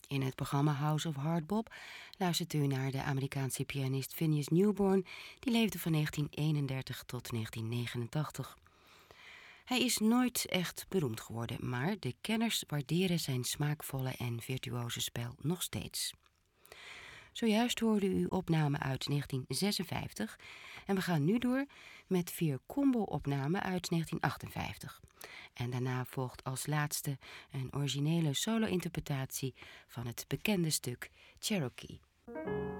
In het programma House of Hardbop luistert u naar de Amerikaanse pianist Phineas Newborn, die leefde van 1931 tot 1989. Hij is nooit echt beroemd geworden, maar de kenners waarderen zijn smaakvolle en virtuoze spel nog steeds. Zojuist hoorde u opnamen uit 1956 en we gaan nu door met 4 combo-opnamen uit 1958. En daarna volgt als laatste een originele solo-interpretatie van het bekende stuk Cherokee.